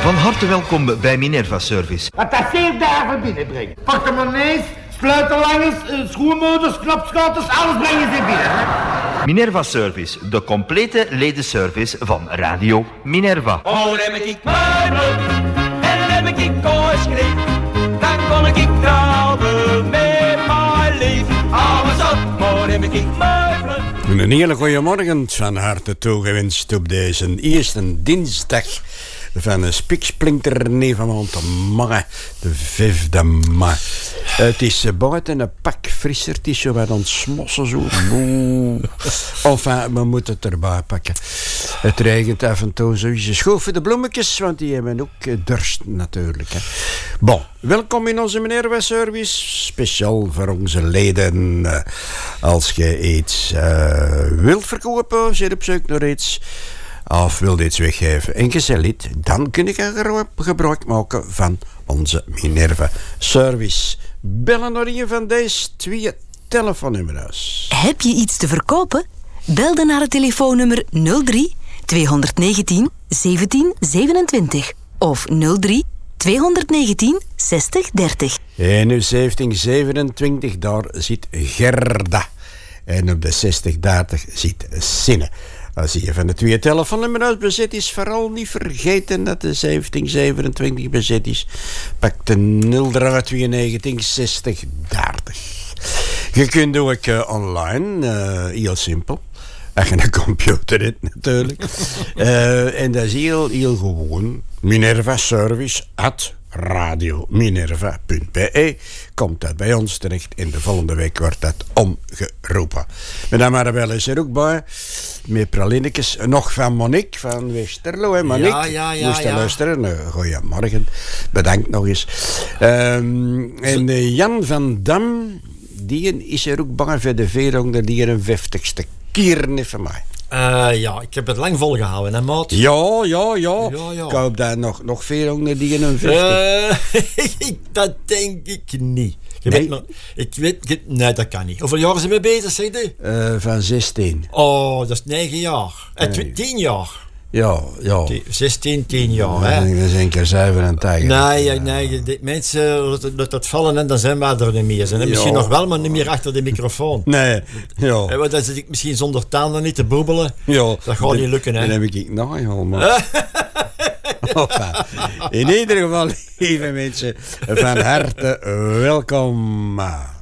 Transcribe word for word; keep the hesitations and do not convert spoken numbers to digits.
Van harte welkom bij Minerva Service. Wat dat zeer dagen binnenbrengen. Portemonnees, sleutelhangers, schoenmotors, knopschouders, alles brengen ze binnen. Hè? Minerva Service, de complete ledenservice van Radio Minerva. Oh, dan heb ik meubelen en dan heb ik kooisgeleefd. Dan kon ik trouwen met mijn leven. Alles op, maar dan heb ik meubelen. Een hele goede morgen, van harte toegewenst op deze eerste dinsdag van een spiksplinter nevenmaand maart, de vijfde maart. Het is buiten een pak frisser, het is zo wat aan het smossen zo. Enfin, we moeten het erbij pakken. Het regent af en toe zo. Je schoof voor de bloemetjes, want die hebben ook dorst natuurlijk. Hè. Bon, welkom in onze Minerva Service, speciaal voor onze leden. Als je iets uh, wilt verkopen, zit op zoek naar iets, of wil dit weggeven en gezellig, dan kun je gebruik maken van onze Minerva Service. Bellen naar een van deze twee telefoonnummers. Heb je iets te verkopen? Bel dan naar het telefoonnummer nul drie tweehonderdnegentien zeventien zevenentwintig of nul drie tweehonderdnegentien zestig dertig. En nu zeventien zevenentwintig, daar zit Gerda. En op de zestig dertig zit Sinne. Als je van de twee telefoonnummers bezet is, vooral niet vergeten dat de zeventien zevenentwintig bezet is. Pak de nul drie tweeënnegentig zestig dertig. Je kunt ook uh, online, uh, heel simpel. Als je een computer hebt natuurlijk. uh, en dat is heel, heel gewoon. Minerva Service at radio minerva punt b e. Komt dat bij ons terecht en de volgende week wordt dat omgeroepen. Madame Marabelle is er ook bij. Met pralinnetjes. Nog van Monique van Westerlo. Hè Monique? Ja, ja, ja. Moest je ja. luisteren. Uh, goeiemorgen. Bedankt nog eens. Um, en uh, Jan van Dam, die is er ook bij voor de vierhonderdvierenzestigste keer niet van mij. Uh, ja, ik heb het lang volgehouden, hè, maat? Ja, ja, ja. ja, ja. Ik hoop daar nog, nog vierhonderdvierenzestig. Uh, dat denk ik niet. Je Nee. weet nog, ik weet, ik, nee, dat kan niet. Hoeveel jaar zijn we bezig, zeg je? Uh, van zestien. Oh, dat is negen jaar. Eh, Nee. tw- tien jaar. Ja, ja. T- zestien, tien jaar, Ja, hè? dat is een keer zevenentachtig. Nee, ja, nee, de mensen laten dat, dat vallen en dan zijn we er niet meer. Zijn, hè? Misschien Ja. nog wel, maar niet meer achter de microfoon. Nee, ja. Hè, want dan zit ik misschien zonder tanden niet te boebelen. Ja. Dat gaat niet lukken, hè? Dan heb ik nog een maar. In ieder geval, lieve mensen, van harte welkom.